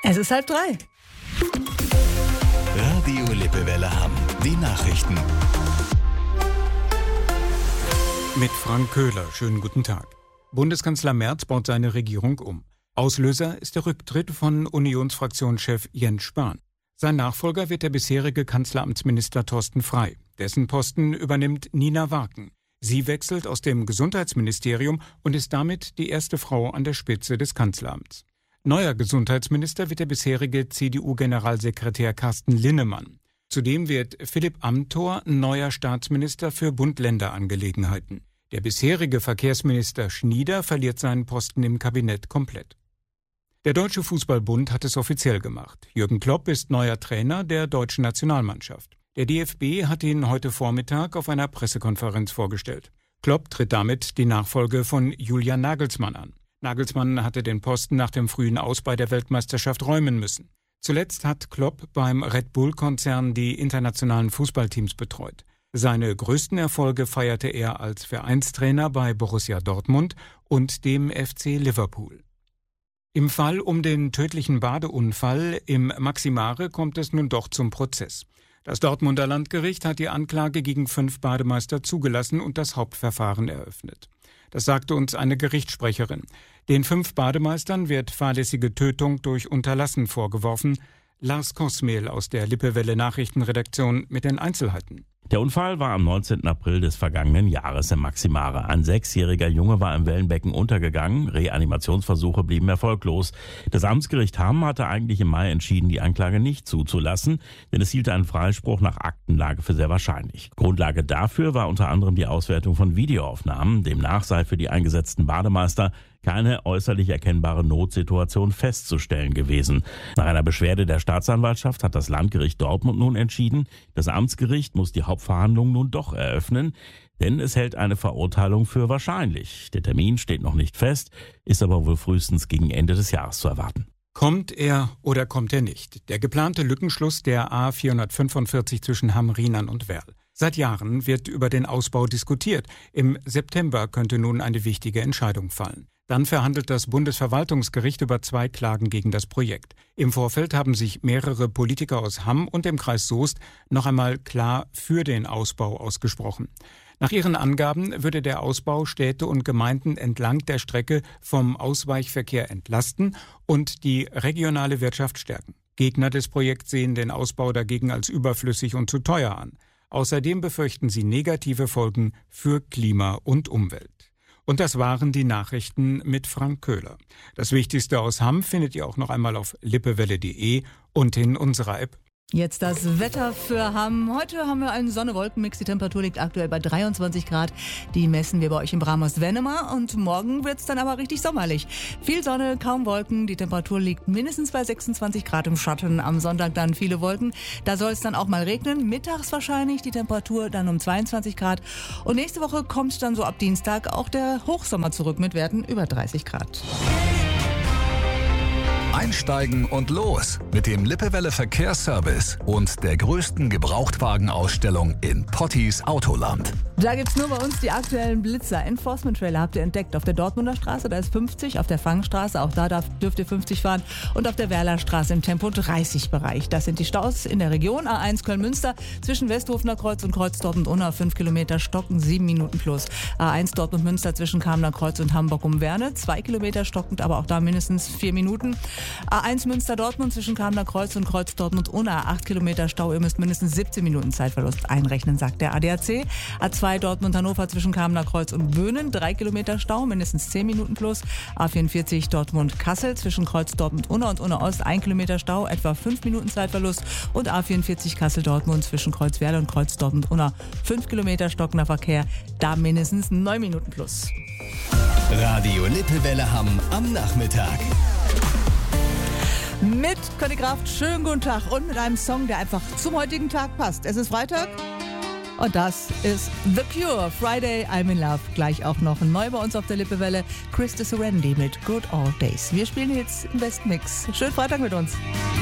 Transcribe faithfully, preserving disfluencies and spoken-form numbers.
Es ist halb drei. Radio Lippewelle Hamm. Die Nachrichten. Mit Frank Köhler. Schönen guten Tag. Bundeskanzler Merz baut seine Regierung um. Auslöser ist der Rücktritt von Unionsfraktionschef Jens Spahn. Sein Nachfolger wird der bisherige Kanzleramtsminister Thorsten Frey. Dessen Posten übernimmt Nina Warken. Sie wechselt aus dem Gesundheitsministerium und ist damit die erste Frau an der Spitze des Kanzleramts. Neuer Gesundheitsminister wird der bisherige C D U-Generalsekretär Carsten Linnemann. Zudem wird Philipp Amthor neuer Staatsminister für Bund-Länder-Angelegenheiten. Der bisherige Verkehrsminister Schnieder verliert seinen Posten im Kabinett komplett. Der Deutsche Fußballbund hat es offiziell gemacht. Jürgen Klopp ist neuer Trainer der deutschen Nationalmannschaft. Der D F B hat ihn heute Vormittag auf einer Pressekonferenz vorgestellt. Klopp tritt damit die Nachfolge von Julian Nagelsmann an. Nagelsmann hatte den Posten nach dem frühen Aus bei der Weltmeisterschaft räumen müssen. Zuletzt hat Klopp beim Red Bull-Konzern die internationalen Fußballteams betreut. Seine größten Erfolge feierte er als Vereinstrainer bei Borussia Dortmund und dem F C Liverpool. Im Fall um den tödlichen Badeunfall im Maximare kommt es nun doch zum Prozess. Das Dortmunder Landgericht hat die Anklage gegen fünf Bademeister zugelassen und das Hauptverfahren eröffnet. Das sagte uns eine Gerichtssprecherin. Den fünf Bademeistern wird fahrlässige Tötung durch Unterlassen vorgeworfen. Lars Kosmehl aus der Lippewelle Nachrichtenredaktion mit den Einzelheiten. Der Unfall war am neunzehnten April des vergangenen Jahres im Maximare. Ein sechsjähriger Junge war im Wellenbecken untergegangen. Reanimationsversuche blieben erfolglos. Das Amtsgericht Hamm hatte eigentlich im Mai entschieden, die Anklage nicht zuzulassen, denn es hielt einen Freispruch nach Aktenlage für sehr wahrscheinlich. Grundlage dafür war unter anderem die Auswertung von Videoaufnahmen. Demnach sei für die eingesetzten Bademeister keine äußerlich erkennbare Notsituation festzustellen gewesen. Nach einer Beschwerde der Staatsanwaltschaft hat das Landgericht Dortmund nun entschieden, das Amtsgericht muss die Hauptverhandlungen nun doch eröffnen, denn es hält eine Verurteilung für wahrscheinlich. Der Termin steht noch nicht fest, ist aber wohl frühestens gegen Ende des Jahres zu erwarten. Kommt er oder kommt er nicht? Der geplante Lückenschluss der A vierhundertfünfundvierzig zwischen Hamm, Rheinland und Werl. Seit Jahren wird über den Ausbau diskutiert. Im September könnte nun eine wichtige Entscheidung fallen. Dann verhandelt das Bundesverwaltungsgericht über zwei Klagen gegen das Projekt. Im Vorfeld haben sich mehrere Politiker aus Hamm und dem Kreis Soest noch einmal klar für den Ausbau ausgesprochen. Nach ihren Angaben würde der Ausbau Städte und Gemeinden entlang der Strecke vom Ausweichverkehr entlasten und die regionale Wirtschaft stärken. Gegner des Projekts sehen den Ausbau dagegen als überflüssig und zu teuer an. Außerdem befürchten sie negative Folgen für Klima und Umwelt. Und das waren die Nachrichten mit Frank Köhler. Das Wichtigste aus Hamm findet ihr auch noch einmal auf lippewelle punkt de und in unserer App. Jetzt das Wetter für Hamm. Heute haben wir einen Sonne-Wolken-Mix. Die Temperatur liegt aktuell bei dreiundzwanzig Grad. Die messen wir bei euch in Bramers-Wennemar. Und morgen wird es dann aber richtig sommerlich. Viel Sonne, kaum Wolken. Die Temperatur liegt mindestens bei sechsundzwanzig Grad im Schatten. Am Sonntag dann viele Wolken. Da soll es dann auch mal regnen. Mittags wahrscheinlich die Temperatur dann um zweiundzwanzig Grad. Und nächste Woche kommt dann so ab Dienstag auch der Hochsommer zurück mit Werten über dreißig Grad. Einsteigen und los mit dem Lippewelle Verkehrsservice und der größten Gebrauchtwagenausstellung in Pottis Autoland. Da gibt's nur bei uns die aktuellen Blitzer. Enforcement Trailer habt ihr entdeckt. Auf der Dortmunder Straße, da ist fünfzig, auf der Fangstraße, auch da darf, dürft ihr fünfzig fahren und auf der Werler Straße im Tempo dreißig Bereich. Das sind die Staus in der Region. A eins Köln-Münster zwischen Westhofener Kreuz und Kreuz Dortmund-Unna, fünf Kilometer stockend, sieben Minuten plus. A eins Dortmund-Münster zwischen Kamener Kreuz und Hamburg-Umwerne, zwei Kilometer stockend, aber auch da mindestens vier Minuten. A eins Münster-Dortmund zwischen Kamener Kreuz und Kreuz Dortmund-Unna, acht Kilometer Stau, ihr müsst mindestens siebzehn Minuten Zeitverlust einrechnen, sagt der A D A C. A zwei Dortmund-Hannover zwischen Kamener Kreuz und Böhnen, drei Kilometer Stau, mindestens zehn Minuten plus. A vierundvierzig Dortmund-Kassel zwischen Kreuz Dortmund-Unna und Unna-Ost, ein Kilometer Stau, etwa fünf Minuten Zeitverlust. Und A vierundvierzig Kassel-Dortmund zwischen Kreuz Werl und Kreuz Dortmund-Unna, fünf Kilometer stockender Verkehr, da mindestens neun Minuten plus. Radio Lippewelle Hamm am Nachmittag. Mit Conny Kraft, schönen guten Tag und mit einem Song, der einfach zum heutigen Tag passt. Es ist Freitag und das ist The Cure, Friday, I'm in Love. Gleich auch noch neu bei uns auf der Lippewelle, Chris de Serendi mit Good Old Days. Wir spielen jetzt im Besten Mix. Schönen Freitag mit uns.